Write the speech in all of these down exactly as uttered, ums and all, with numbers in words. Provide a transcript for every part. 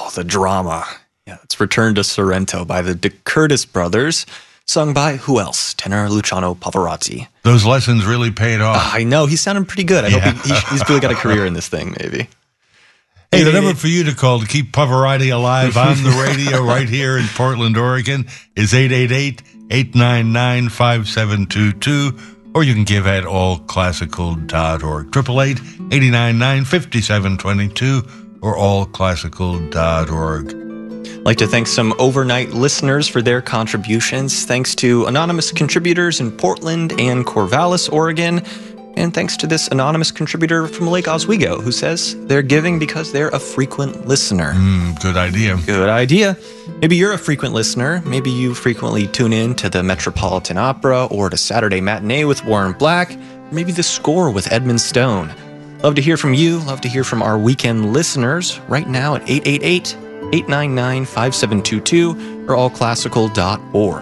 Oh, the drama. Yeah, it's Return to Sorrento by the De Curtis Brothers, sung by who else? Tenor Luciano Pavarotti. Those lessons really paid off. Uh, I know. He's sounding pretty good. I Yeah. hope he, he, he's really got a career in this thing, maybe. Hey, the number for you to call to keep Pavarotti alive on the radio right here in Portland, Oregon is eight eight eight, eight nine nine, five seven two two, or you can give at all classical dot org. eight eight eight, eight nine nine, five seven two two or all classical dot org. I'd like to thank some overnight listeners for their contributions. Thanks to anonymous contributors in Portland and Corvallis, Oregon. And thanks to this anonymous contributor from Lake Oswego who says they're giving because they're a frequent listener. Mm, good idea. Good idea. Maybe you're a frequent listener. Maybe you frequently tune in to the Metropolitan Opera or to Saturday Matinee with Warren Black, or maybe The Score with Edmund Stone. Love to hear from you. Love to hear from our weekend listeners right now at eight eight eight, eight nine nine, five seven two two or all classical dot org.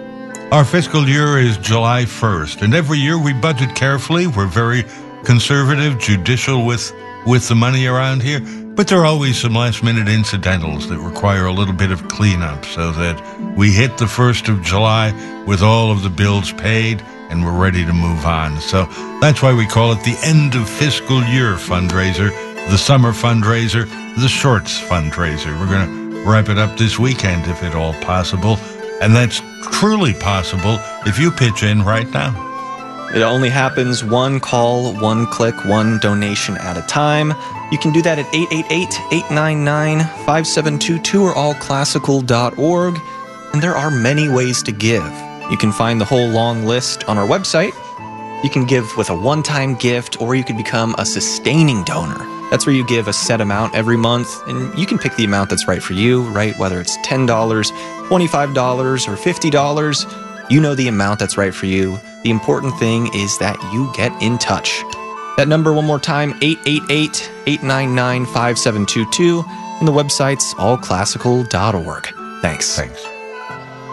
Our fiscal year is July first, and every year we budget carefully. We're very conservative, judicial with, with the money around here, but there are always some last-minute incidentals that require a little bit of cleanup so that we hit the first of July with all of the bills paid and we're ready to move on. So that's why we call it the end of fiscal year fundraiser, the summer fundraiser, the shorts fundraiser. We're going to wrap it up this weekend if at all possible. And that's truly possible if you pitch in right now. It only happens one call, one click, one donation at a time. You can do that at eight eight eight, eight nine nine, five seven two two or all classical dot org. And there are many ways to give. You can find the whole long list on our website. You can give with a one-time gift, or you can become a sustaining donor. That's where you give a set amount every month, and you can pick the amount that's right for you, right? Whether it's ten dollars, twenty-five dollars, or fifty dollars, you know the amount that's right for you. The important thing is that you get in touch. That number one more time, eight eight eight, eight nine nine, five seven two two, and the website's all classical dot org. Thanks. Thanks.